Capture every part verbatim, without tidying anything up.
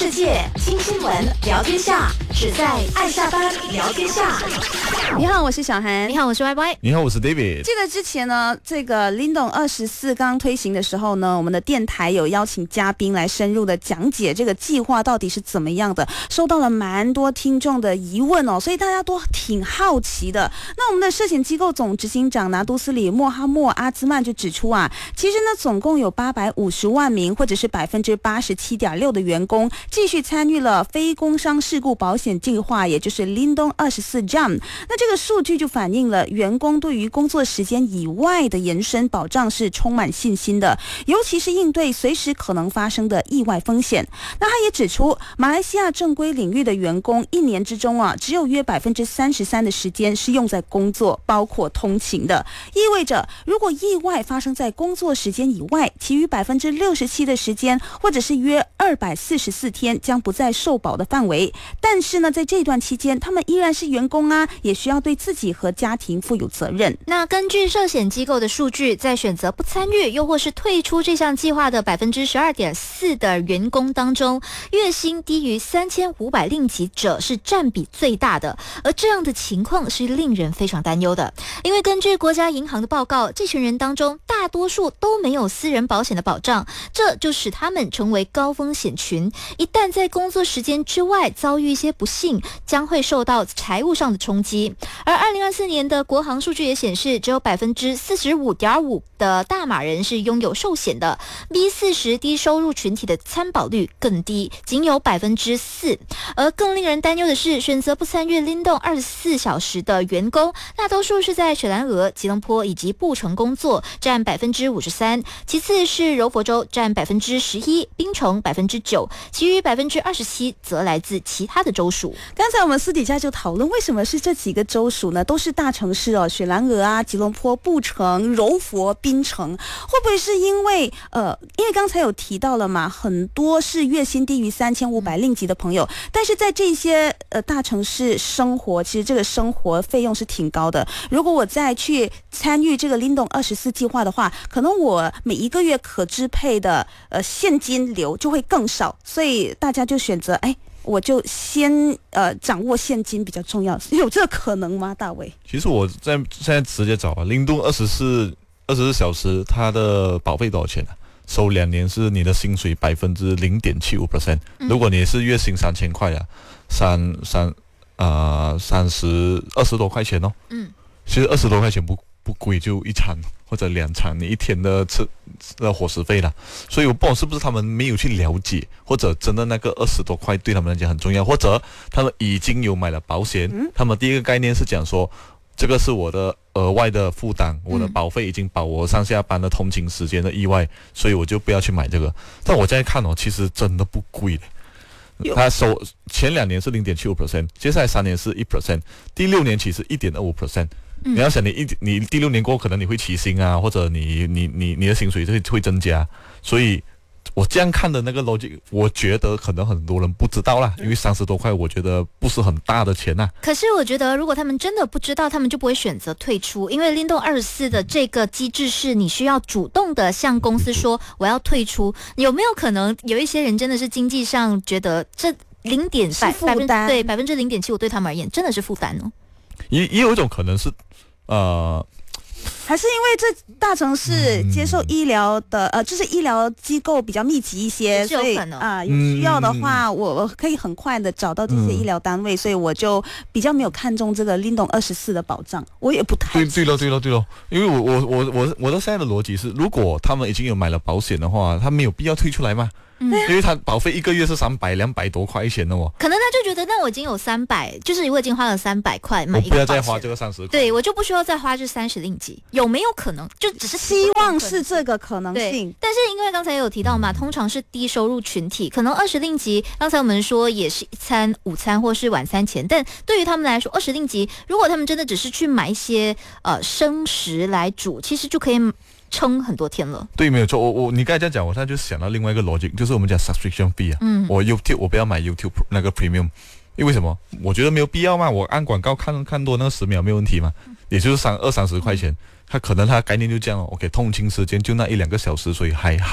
世界，听新闻，聊天下，只在爱下班聊天下。 你好，我是小韩。 你好，我是 Y Y。 你好，我是 David。 记得之前呢，这个 Lindong 二十四刚推行的时候呢，我们的电台有邀请嘉宾来深入的讲解这个计划到底是怎么样的，收到了蛮多听众的疑问哦，所以大家都挺好奇的。那我们的涉险机构总执行长拿督斯里莫哈默阿兹曼就指出啊，其实呢，总共有八百五十万名，或者是百分之八十七点六的员工继续参与了非工伤事故保险计划，也就是 Lindong 二十四 J A M。那这个数据就反映了员工对于工作时间以外的延伸保障是充满信心的，尤其是应对随时可能发生的意外风险。那他也指出，马来西亚正规领域的员工一年之中啊，只有约百分之三十三的时间是用在工作，包括通勤的，意味着如果意外发生在工作时间以外，其余百分之六十七的时间，或者是约二百四十四天将不在受保的范围。但是呢，在这段期间，他们依然是员工啊，也需要对自己和家庭负有责任。 那根据涉险机构的数据，在选择不参与又或是退出这项计划的百分之十二点四的员工当中，月薪低于三千五百令吉者是占比最大的。而这样的情况是令人非常担忧的，因为根据国家银行的报告，这群人当中大多数都没有私人保险的保障，这就使他们成为高风险群。一旦在工作时间之外遭遇一些不幸，将会受到财务上的冲击。而二零二四年的国行数据也显示，只有百分之四十五点五的大马人是拥有寿险的 ，B 四十低收入群体的参保率更低，仅有百分之四。而更令人担忧的是，选择不参与 Lindong 二十四小时的员工，大多数是在雪兰莪、吉隆坡以及布城工作，占百分之五十三，其次是柔佛州占百分之十一，槟城百分之九，其余百分之二十七则来自其他的州属。 刚才我们私底下就讨论，为什么是这几个州属呢？都是大城市哦，雪兰莪啊、吉隆坡、布城、柔佛、槟城，会不会是因为呃，因为刚才有提到了嘛，很多是月薪低于三千五百令吉的朋友，但是在这些呃大城市生活，其实这个生活费用是挺高的。如果我再去参与这个 Lindong 二十四计划的话，可能我每一个月可支配的呃现金流就会更少，所以大家就选择哎。我就先呃掌握现金比较重要，有这可能吗？大伟， 其实我在现在直接找啊，Lindong 二十四二十四小时，它的保费多少钱啊？收两年是你的薪水百分之零点七五 percent。如果你是月薪三千块啊，三三啊三十二十多块钱哦。嗯，其实二十多块钱不不贵，就一餐或者两餐，你一天的吃的伙食费啦。所以我不懂是不是他们没有去了解，或者真的那个二十多块对他们来讲很重要，或者他们已经有买了保险。嗯、他们第一个概念是讲说，这个是我的额外的负担，我的保费已经保我上下班的通勤时间的意外，所以我就不要去买这个。但我现在看哦，其实真的不贵的。他收前两年是 零点七五 percent， 接下来三年是 百分之一， 第六年起是 一点二五 percent。你要想你一你第六年过后可能你会起薪啊，或者你你你你的薪水会会增加，所以我这样看的那个逻辑，我觉得可能很多人不知道啦，因为三十多块我觉得不是很大的钱呐、啊。 可是我觉得如果他们真的不知道，他们就不会选择退出，因为 Lindong 二十四的这个机制是你需要主动的向公司说我要退出。有没有可能有一些人真的是经济上觉得这零点百分对百分之零点七五对他们而言真的是负担哦？ 也也有一种可能是，呃， 还是因为这大城市接受医疗的、嗯、呃，就是医疗机构比较密集一些，所以啊、呃，有需要的话，嗯、我我可以很快的找到这些医疗单位，嗯、所以我就比较没有看重这个 Lindong 二十四的保障，我也不太对对了对了对了，因为我我我我我的现在的逻辑是，如果他们已经有买了保险的话，他没有必要退出来嘛。嗯、因为他保费一个月是三百两百多块钱的哦， 可能他就觉得那我已经有三百，就是我已经花了三百块买一个保险， 我不要再花这个三十块， 对我就不需要再花这三十令吉，有没有可能？就只是希望是这个可能性。 但是因为刚才有提到嘛，通常是低收入群体，可能二十令吉，刚才我们说也是一餐午餐或是晚餐钱，但对于他们来说，二十令吉，如果他们真的只是去买一些呃生食来煮，其实就可以撑很多天了。 对，没有错。我我你刚才这样讲，我现在就想到另外一个逻辑，就是我们讲 subscription fee 啊。嗯。我 YouTube 我不要买 YouTube 那个 Premium， 因为什么？我觉得没有必要嘛。我按广告看看多那个十秒没有问题嘛，也就是三二三十块钱。他可能他概念就这样哦。OK， 通勤时间就那一两个小时，所以还好。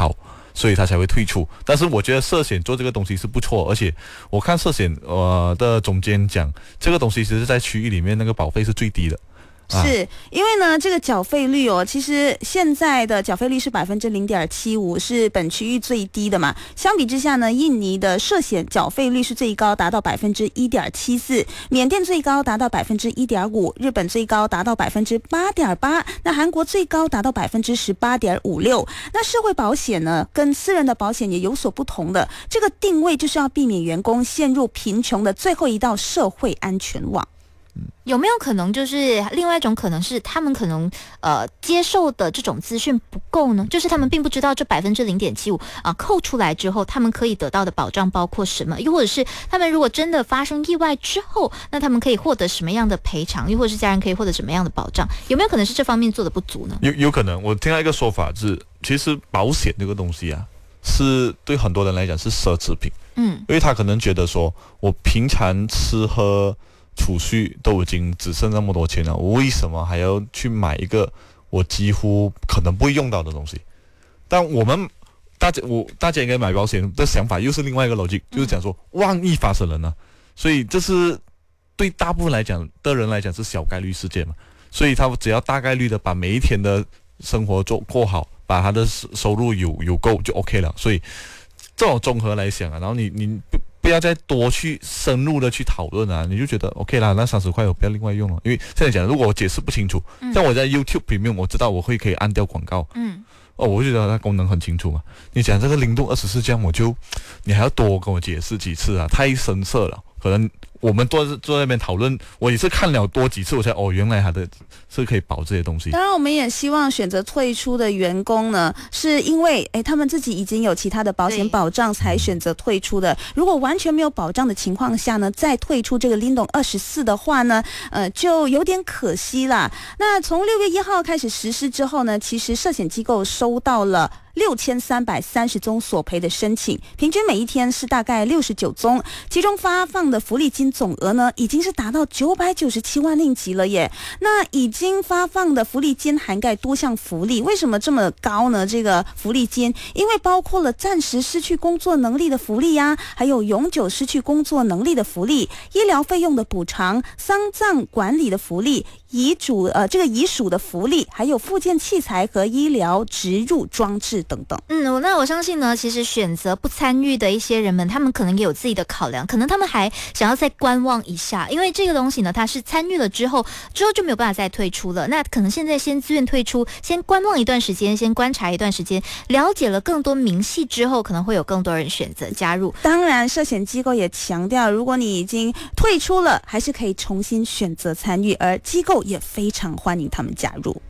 所以他才会退出。但是我觉得社险做这个东西是不错，而且我看社险呃的总监讲，这个东西其实在区域里面那个保费是最低的。 是因为呢，这个缴费率哦，其实现在的缴费率是百分之零点七五，是本区域最低的嘛。相比之下呢，印尼的社险缴费率是最高，达到百分之一点七四；缅甸最高达到百分之一点五；日本最高达到百分之八点八；那韩国最高达到百分之十八点五六。那社会保险呢，跟私人的保险也有所不同的，这个定位就是要避免员工陷入贫穷的最后一道社会安全网。 有没有可能就是另外一种可能是他们可能呃接受的这种资讯不够呢？就是他们并不知道这百分之零点七五啊扣出来之后，他们可以得到的保障包括什么？又或者是他们如果真的发生意外之后，那他们可以获得什么样的赔偿？又或者是家人可以获得什么样的保障？有没有可能是这方面做的不足呢？ 有有可能，我听到一个说法是，其实保险这个东西啊，是对很多人来讲是奢侈品。 嗯， 因为他可能觉得说，我平常吃喝储蓄都已经只剩那么多钱了，我为什么还要去买一个我几乎可能不会用到的东西？但我们大家我大家应该买保险的想法又是另外一个逻辑，就是讲说万一发生了呢？所以这是对大部分来讲的人来讲是小概率事件嘛，所以他只要大概率的把每一天的生活做过好，把他的收入有有够就 OK 了。所以这种综合来想啊，然后你你不不要再多去深入的去讨论啊，你就觉得 OK 啦，那三十块我不要另外用了，因为现在讲如果我解释不清楚，嗯、像我在 YouTube Premium 我知道我会可以按掉广告， 嗯， 哦，我就觉得它功能很清楚嘛。你讲这个灵动二十四这样，我就你还要多跟我解释几次啊，太深涩了，可能。我们坐坐在那边讨论，我也是看了多几次，我才哦，原来他的是可以保这些东西。 当然，我们也希望选择退出的员工呢，是因为哎，他们自己已经有其他的保险保障才选择退出的。如果完全没有保障的情况下呢，再退出这个 Lindong 二十四的话呢，呃，就有点可惜啦。那从六月一号开始实施之后呢，其实社险机构收到了六千三百三十宗索赔的申请，平均每一天是大概六十九宗，其中发放的福利金总额呢，已经是达到九百九十七万令吉了耶。那已经发放的福利金涵盖多项福利，为什么这么高呢？这个福利金，因为包括了暂时失去工作能力的福利呀、啊，还有永久失去工作能力的福利，医疗费用的补偿，丧葬管理的福利，遗嘱呃这个遗属的福利，还有复健器材和医疗植入装置等等。 嗯，那我相信呢，其实选择不参与的一些人们，他们可能也有自己的考量，可能他们还想要再观望一下，因为这个东西呢，它是参与了之后，之后就没有办法再退出了。那可能现在先自愿退出，先观望一段时间，先观察一段时间，了解了更多明细之后，可能会有更多人选择加入。 当然，社险机构也强调，如果你已经退出了，还是可以重新选择参与，而机构也非常欢迎他们加入。